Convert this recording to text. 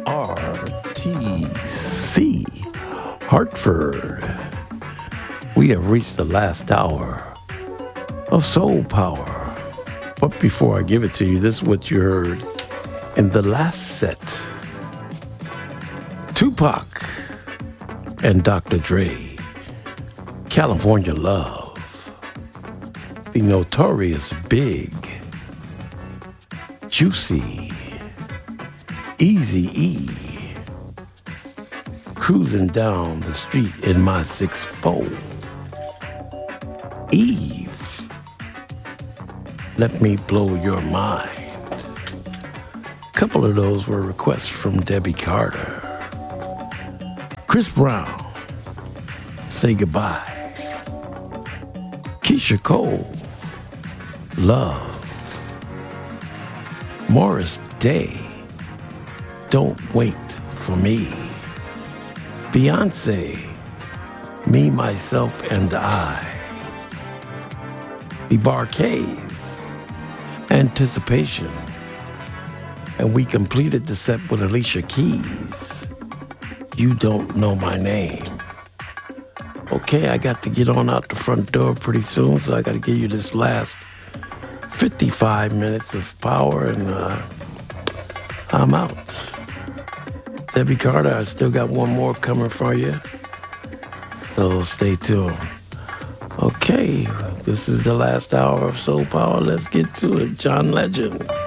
Hartford. We have reached the last hour of Soul Power. But before I give it to you, this is what you heard in the last set. Tupac and Dr. Dre, California Love. The Notorious Big, Juicy, Eazy-E, Cruising Down the Street in My 6'4", Eve, Let Me Blow Your Mind. A couple of those were requests from Debbie Carter. Chris Brown, Say Goodbye. Keisha Cole, Love. Morris Day, Don't Wait for Me. Beyonce, Me, Myself, and I. The Bar-Kays, Anticipation. And we completed the set with Alicia Keys, You Don't Know My Name. Okay, I got to get on out the front door pretty soon, so I got to give you this last 55 minutes of power, and I'm out. Debbie Carter, I still got one more coming for you, so stay tuned. Okay, this is the last hour of Soul Power. Let's get to it. John Legend.